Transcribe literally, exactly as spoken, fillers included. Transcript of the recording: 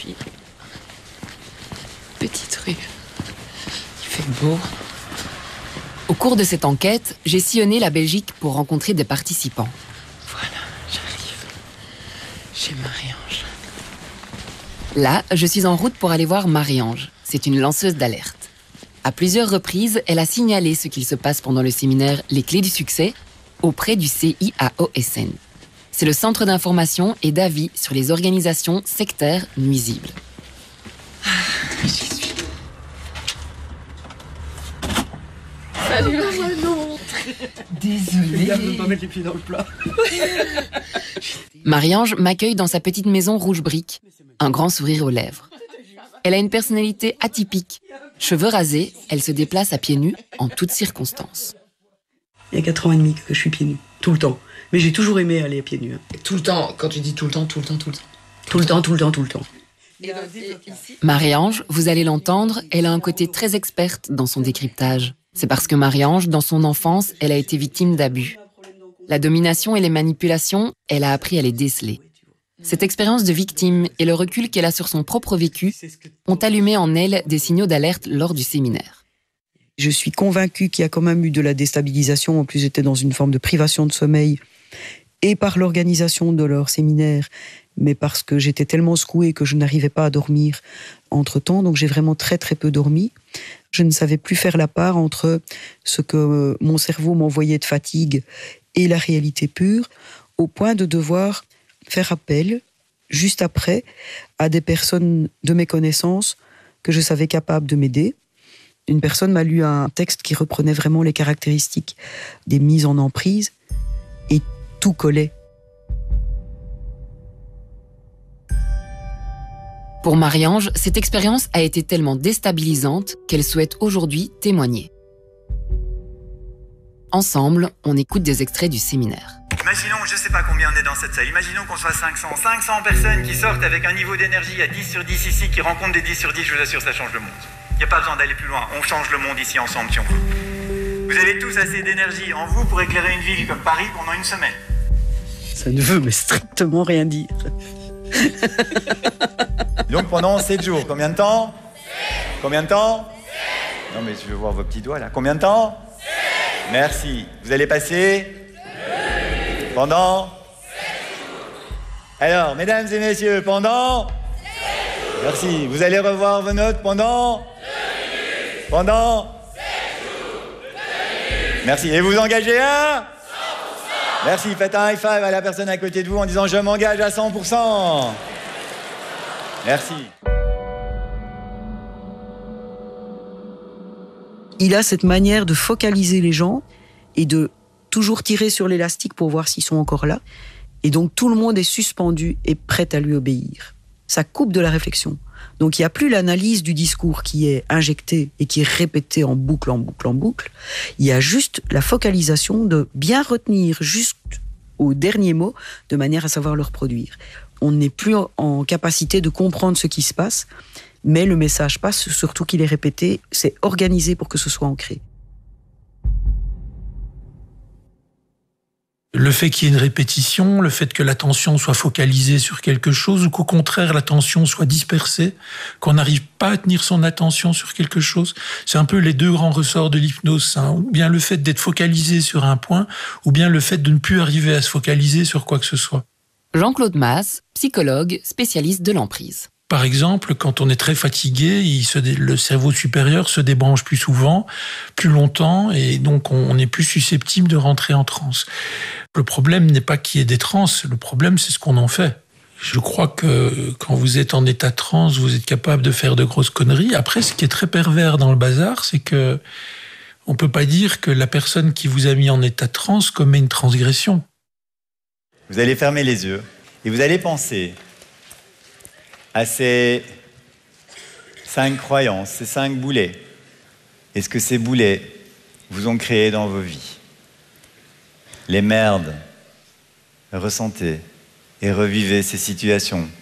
ici. Petite rue. Il fait beau. Au cours de cette enquête, j'ai sillonné la Belgique pour rencontrer des participants. Voilà, j'arrive. Chez Marie-Ange. Là, je suis en route pour aller voir Marie-Ange. C'est une lanceuse d'alerte. À plusieurs reprises, elle a signalé ce qu'il se passe pendant le séminaire Les Clés du Succès auprès du C I A O S N. C'est le centre d'information et d'avis sur les organisations sectaires nuisibles. Ah, j'y suis. Salut Marie. Non. Désolée. Regarde, ne pas mettre les pieds dans le plat. Marie-Ange m'accueille dans sa petite maison rouge brique, un grand sourire aux lèvres. Elle a une personnalité atypique. Cheveux rasés, elle se déplace à pieds nus en toutes circonstances. Il y a quatre ans et demi que je suis pieds nus, tout le temps. Mais j'ai toujours aimé aller à pieds nus. Tout le temps, quand tu dis tout le temps, tout le temps, tout le temps. Tout le temps, tout le temps, tout le temps. Marie-Ange, vous allez l'entendre, elle a un côté très experte dans son décryptage. C'est parce que Marie-Ange, dans son enfance, elle a été victime d'abus. La domination et les manipulations, elle a appris à les déceler. Cette expérience de victime et le recul qu'elle a sur son propre vécu ont allumé en elle des signaux d'alerte lors du séminaire. Je suis convaincue qu'il y a quand même eu de la déstabilisation. En plus, j'étais dans une forme de privation de sommeil et par l'organisation de leur séminaire, mais parce que j'étais tellement secouée que je n'arrivais pas à dormir entre-temps. Donc j'ai vraiment très très peu dormi. Je ne savais plus faire la part entre ce que mon cerveau m'envoyait de fatigue et la réalité pure, au point de devoir faire appel, juste après, à des personnes de mes connaissances que je savais capables de m'aider. Une personne m'a lu un texte qui reprenait vraiment les caractéristiques des mises en emprise et tout collait. Pour Marie-Ange, cette expérience a été tellement déstabilisante qu'elle souhaite aujourd'hui témoigner. Ensemble, on écoute des extraits du séminaire. Imaginons, je ne sais pas combien on est dans cette salle, imaginons qu'on soit cinq cents. cinq cents personnes qui sortent avec un niveau d'énergie à dix sur dix ici, qui rencontrent des dix sur dix, je vous assure, ça change le monde. Il n'y a pas besoin d'aller plus loin, on change le monde ici ensemble si on veut. Vous avez tous assez d'énergie en vous pour éclairer une ville comme Paris pendant une semaine. Ça ne veut mais strictement rien dire. Donc pendant sept jours, combien de temps? sept. Combien de temps? sept. Non mais je veux voir vos petits doigts là. Combien de temps? sept. Merci. Vous allez passer deux. Pendant sept jours. Alors, mesdames et messieurs, pendant sept jours. Merci. Vous allez revoir vos notes pendant deux minutes. Pendant sept jours. deux minutes. Merci. Et vous engagez un? Merci, faites un high five à la personne à côté de vous en disant « Je m'engage à cent pour cent ». Merci. Il a cette manière de focaliser les gens et de toujours tirer sur l'élastique pour voir s'ils sont encore là. Et donc tout le monde est suspendu et prêt à lui obéir. Ça coupe de la réflexion. Donc il n'y a plus l'analyse du discours qui est injectée et qui est répétée en boucle, en boucle, en boucle. Il y a juste la focalisation de bien retenir jusqu'au dernier mot de manière à savoir le reproduire. On n'est plus en capacité de comprendre ce qui se passe, mais le message passe, surtout qu'il est répété, c'est organisé pour que ce soit ancré. Le fait qu'il y ait une répétition, le fait que l'attention soit focalisée sur quelque chose ou qu'au contraire l'attention soit dispersée, qu'on n'arrive pas à tenir son attention sur quelque chose, c'est un peu les deux grands ressorts de l'hypnose, hein. Ou bien le fait d'être focalisé sur un point, ou bien le fait de ne plus arriver à se focaliser sur quoi que ce soit. Jean-Claude Maas, psychologue, spécialiste de l'emprise. Par exemple, quand on est très fatigué, il se dé... le cerveau supérieur se débranche plus souvent, plus longtemps, et donc on est plus susceptible de rentrer en transe. Le problème n'est pas qu'il y ait des transes, le problème c'est ce qu'on en fait. Je crois que quand vous êtes en état de transe, vous êtes capable de faire de grosses conneries. Après, ce qui est très pervers dans le bazar, c'est que on peut pas dire que la personne qui vous a mis en état de transe commet une transgression. Vous allez fermer les yeux et vous allez penser à ces cinq croyances, ces cinq boulets. Est-ce que ces boulets vous ont créé dans vos vies? Les merdes. Ressentez et revivez ces situations